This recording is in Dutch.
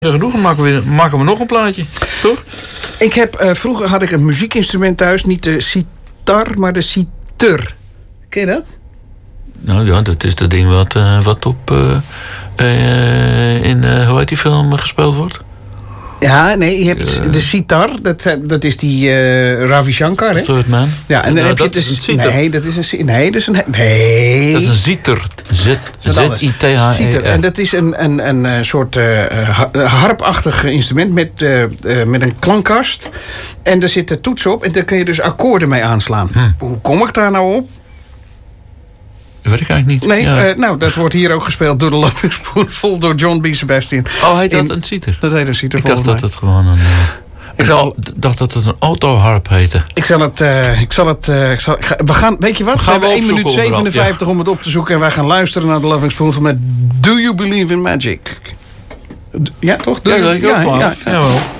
Genoeg, dan maken we nog een plaatje, toch? Vroeger had ik een muziekinstrument thuis. Niet de sitar, maar de sitar. Ken je dat? Nou ja, dat is dat ding wat op hoe heet die film gespeeld wordt? Ja, nee, je hebt de sitar. Dat is die Ravi Shankar, hè? Third Man. Ja, en dan heb je dat is een sitar. Nee, dat is een... Nee, dat is een... Nee. Dat is een ziter. Z-I-T-H-E-R. Sitar. En dat is een soort harpachtig instrument met een klankkast. En daar zitten toetsen op. En daar kun je dus akkoorden mee aanslaan. Hoe kom ik daar nou op? Dat weet ik eigenlijk niet. Nee, ja. Dat wordt hier ook gespeeld door de Loving Spoonful, door John B. Sebastian. Oh, heet dat een citer? Dat heet een citer. Ik dacht dat het gewoon dacht dat het een autoharp heette. We gaan, weet je wat? We hebben 1 minuut 57 om het op te zoeken. En wij gaan luisteren naar de Loving Spoonful met Do You Believe in Magic? Ja, toch? Ja, dat weet ik ook wel. Ja.